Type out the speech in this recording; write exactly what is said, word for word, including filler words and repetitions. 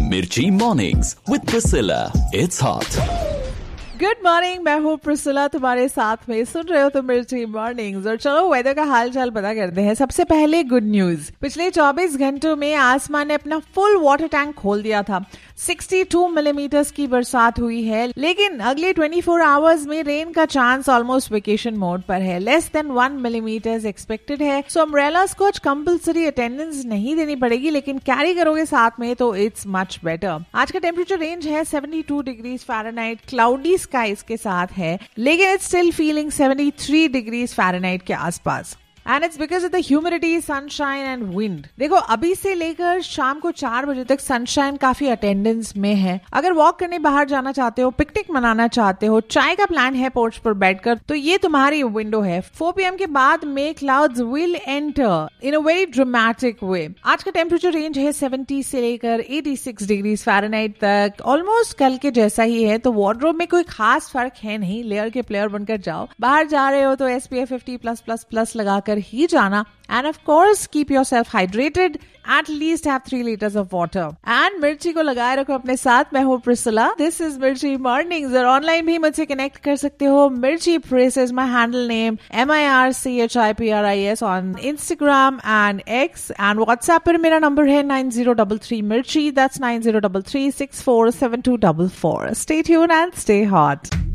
Mirchi Mornings with Priscilla. It's hot. Good morning, मैं हूँ Priscilla, तुम्हारे साथ में सुन रहे हो तो मिर्ची मॉर्निंग्स। और चलो वेदर का हाल चाल पता करते हैं। सबसे पहले गुड न्यूज, पिछले चौबीस घंटों में आसमान ने अपना फुल वाटर टैंक खोल दिया था। बासठ मिलीमीटर की बरसात हुई है, लेकिन अगले चौबीस आवर्स में रेन का चांस ऑलमोस्ट वेकेशन मोड पर है। Less than one millimetre expected है। सो अम्ब्रेलास को आज कंपल्सरी अटेंडेंस नहीं देनी पड़ेगी, लेकिन कैरी करोगे साथ में तो इट्स मच बेटर। आज का टेम्परेचर रेंज है बहत्तर डिग्री फ़ारेनहाइट, क्लाउडी स्काइज के साथ है, लेकिन इट्स स्टिल फीलिंग तिहत्तर डिग्री फ़ारेनहाइट के आसपास। And it's because of the humidity, sunshine and wind. देखो, अभी से लेकर शाम को चार बजे तक सनशाइन काफी अटेंडेंस में है। अगर वॉक करने बाहर जाना चाहते हो, पिकनिक मनाना चाहते हो, चाय का प्लान है पोर्च पर बैठकर, तो ये तुम्हारी विंडो है। फोर पी एम के बाद में clouds will enter in a very dramatic वे। आज का टेम्परेचर रेंज है सत्तर से लेकर छियासी डिग्री फ़ारेनहाइट तक, ऑलमोस्ट कल के जैसा ही है। तो वार्डरोब में कोई खास फर्क है नहीं, लेयर के प्लेयर बनकर जाओ। बाहर जा रहे हो तो S P F fifty plus plus plus लगाकर ही जाना। And of course, keep yourself hydrated. At least have three liters of water. And मिर्ची को लगाए रखो अपने साथ। मैं हूँ प्रिसिला। This is मिर्ची मॉर्निंग्स। और ऑनलाइन भी मुझसे कनेक्ट कर सकते हो। मिर्ची press is my handle name. M I R C H I P R I S on Instagram and X. And WhatsApp पर मेरा नंबर है nine zero three three मिर्ची. That's nine zero three three six four seven two four four. Stay tuned and stay hot.